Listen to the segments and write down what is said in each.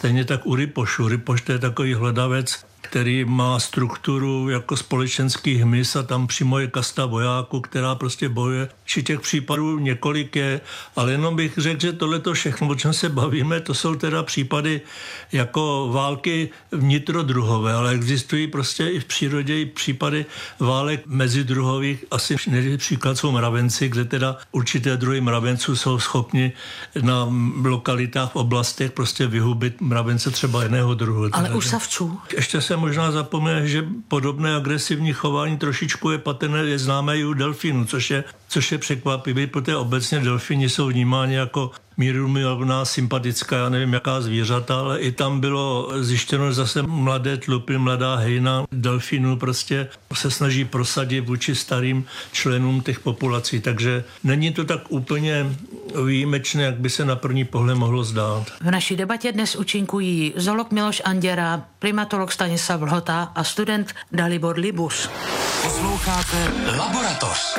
Stejně tak u rypošu. Rypoš to je takový hledavec, který má strukturu jako společenský hmyz a tam přímo je kasta vojáků, která prostě bojuje. Či těch případů několik je, ale jenom bych řekl, že tohleto všechno, o čem se bavíme, to jsou teda případy jako války vnitrodruhové, ale existují prostě i v přírodě i případy válek mezidruhových. Asi nejlepší příklad jsou mravenci, kde teda určité druhy mravenců jsou schopni na lokalitách, v oblastech prostě vyhubit mravence třeba jiného druhu. Ale u savců? Ještě se možná zapomene, že podobné agresivní chování trošičku je patrné, je známé i u delfínů, což je překvapivé, protože obecně delfíni jsou vnímáni jako mírumilovná, sympatická, já nevím jaká zvířata, ale i tam bylo zjištěno zase mladé tlupy, mladá hejna delfínů prostě se snaží prosadit vůči starým členům těch populací, takže není to tak úplně výjimečné, jak by se na první pohled mohlo zdát. V naší debatě dnes účinkují zoolog Miloš Anděra, primatolog Stanislav Lhota a student Dalibor Libus. Posloucháte Laboratoř.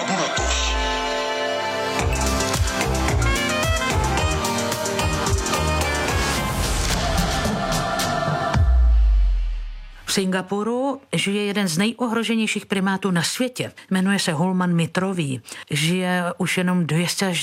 V Singapuru žije jeden z nejohroženějších primátů na světě. Jmenuje se hulman mitrový. Žije už jenom 200 až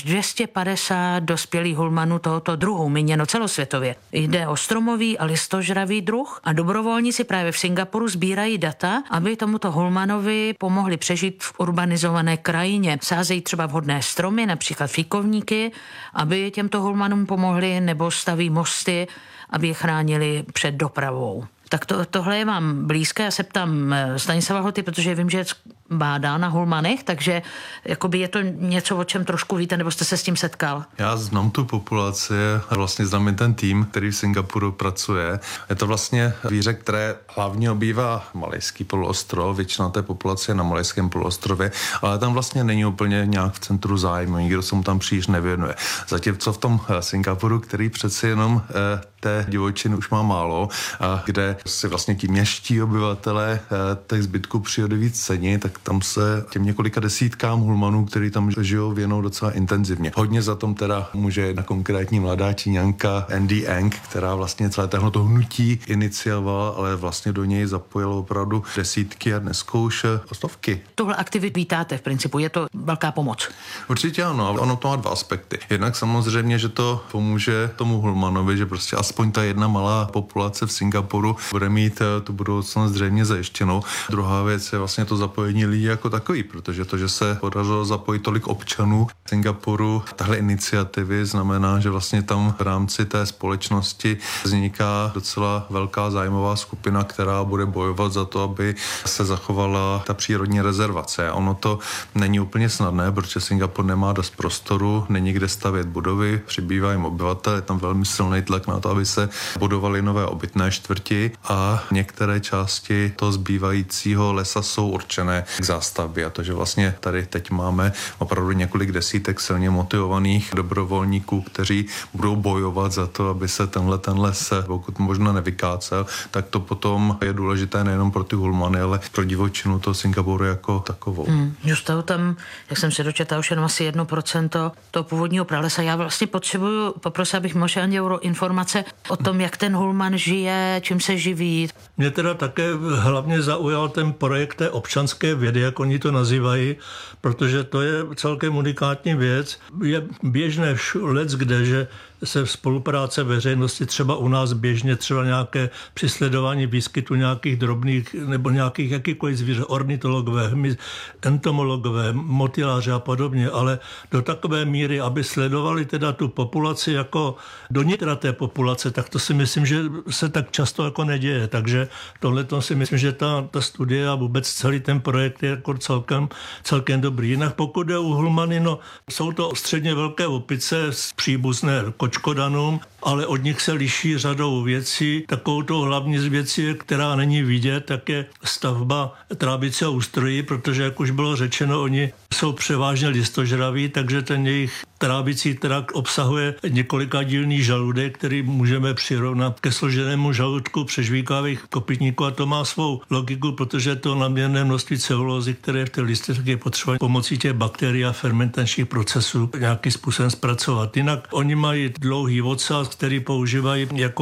250 dospělých hulmanů tohoto druhu, míněno celosvětově. Jde o stromový a listožravý druh a dobrovolníci právě v Singapuru sbírají data, aby tomuto hulmanovi pomohli přežít v urbanizované krajině. Sázejí třeba vhodné stromy, například fíkovníky, aby těmto hulmanům pomohli, nebo staví mosty, aby je chránili před dopravou. Tak tohle je vám blízké. Já se ptám Stanislava Lhoty, protože vím, že bádá na hulmanech, takže jakoby je to něco, o čem trošku víte, nebo jste se s tím setkal? Já znám tu populaci a vlastně znám i ten tým, který v Singapuru pracuje. Je to vlastně zvíře, které hlavně obývá Malajský poloostrov, většina té populace je na Malajském poloostrově, ale tam vlastně není úplně nějak v centru zájmu, nikdo se mu tam příliš nevěnuje. Zatímco v tom Singapuru, který přeci jenom té divočiny už má málo, a kde si vlastně ti městští obyvatelé těch zbytků přírody víc cení, tak tam se těm několika desítkám hulmanů, který tam žijou, věnou docela intenzivně. Hodně za tom teda může jedna konkrétní mladá Číňanka Andy Eng, která vlastně celé tohleto hnutí iniciovala, ale vlastně do něj zapojilo opravdu desítky a dneska už stovky. Tuhle aktivitu vítáte v principu, je to velká pomoc? Určitě ano, ono to má dva aspekty. Jednak samozřejmě, že to pomůže tomu hulmanovi, že prostě aspoň ta jedna malá populace v Singapuru bude mít tu budoucnost zřejmě zajištěnou. Druhá věc je vlastně to zapojení lidí jako takový, protože to, že se podařilo zapojit tolik občanů Singapuru, tahle iniciativy znamená, že vlastně tam v rámci té společnosti vzniká docela velká zájmová skupina, která bude bojovat za to, aby se zachovala ta přírodní rezervace. Ono to není úplně snadné, protože Singapur nemá dost prostoru, není kde stavět budovy, přibývá jim obyvatel, je tam velmi silný tlak na to, aby se budovaly nové obytné čtvrti a některé části toho zbývajícího lesa jsou určené k zástavbě. A to, že vlastně tady teď máme opravdu několik desítek silně motivovaných dobrovolníků, kteří budou bojovat za to, aby se ten les pokud možno nevykácel, tak to potom je důležité nejenom pro ty hulmany, ale pro divočinu toho Singapuru jako takovou. Zůstalo tam, jak jsem se dočetla, už jenom asi 1% toho původního pralesa. Já vlastně potřebuju poprosit, abych možná dělal informace o tom, jak ten hulman žije, čím se živí. Mě teda také hlavně zaujal ten projekt té občanské vědy, jak oni to nazývají, protože to je celkem unikátní věc. Je běžné leckde, že se spolupráce veřejnosti, třeba u nás běžně třeba nějaké přisledování výskytu nějakých drobných nebo nějakých jakýkoliv zvířat, ornitologové, entomologové, motyláři a podobně, ale do takové míry, aby sledovali teda tu populaci jako do nitra té populace, tak to si myslím, že se tak často jako neděje. Takže tohleto si myslím, že ta studie a vůbec celý ten projekt je jako celkem dobrý. Jinak pokud je u hulmany, no, jsou to středně velké opice příbuzné kočkodanům, ale od nich se liší řadou věcí. Takovou tou hlavní z věcí, která není vidět, tak je stavba trávice ústrojí, protože, jak už bylo řečeno, oni jsou převážně listožraví, takže ten jejich trávicí trakt obsahuje několikadílný žaludek, který můžeme přirovnat ke složenému žaludku přežvíkavých kopytníků, a to má svou logiku, protože to nadměrné množství celulózy, které v té listech je potřeba pomocí těch bakterií a fermentačních procesů nějakým způsobem zpracovat. Jinak oni mají dlouhý ocas, který používají jako